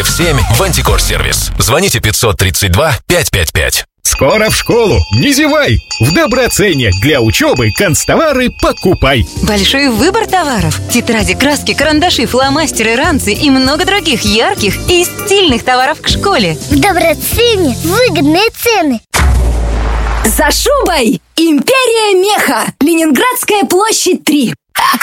7 в Антикор-сервис. Звоните 532 555. Скоро в школу, не зевай! В Доброцене для учебы канцтовары покупай. Большой выбор товаров. Тетради, краски, карандаши, фломастеры, ранцы и много других ярких и стильных товаров к школе. В Доброцене выгодные цены. За шубой! Империя меха! Ленинградская площадь 3.